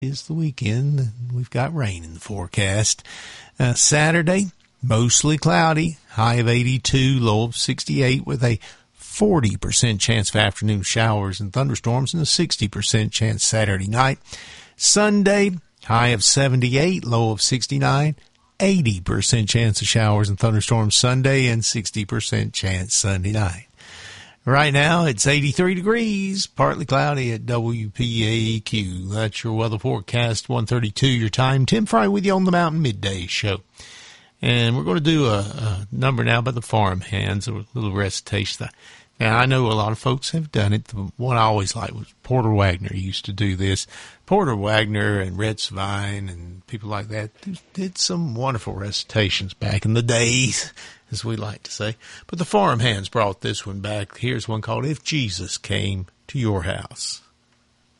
is the weekend, and we've got rain in the forecast. Saturday, mostly cloudy, high of 82, low of 68, with a 40% chance of afternoon showers and thunderstorms and a 60% chance Saturday night. Sunday, high of 78, low of 69, 80% chance of showers and thunderstorms Sunday and 60% chance Sunday night. Right now, it's 83 degrees, partly cloudy at WPAQ. That's your weather forecast, 1:32 your time. Tim Fry with you on the Mountain Midday Show. And we're going to do a number now by the farmhands, a little recitation. Now, I know a lot of folks have done it. The one I always liked was Porter Wagner used to do this. Porter Wagner and Red Svine and people like that did some wonderful recitations back in the days, as we like to say. But the farmhands brought this one back. Here's one called If Jesus Came to Your House.